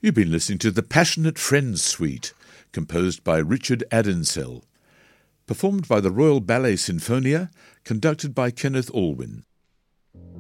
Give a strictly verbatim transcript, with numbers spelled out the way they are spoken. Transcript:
You've been listening to the Passionate Friends Suite, composed by Richard Addinsell, performed by the Royal Ballet Sinfonia, conducted by Kenneth Alwyn.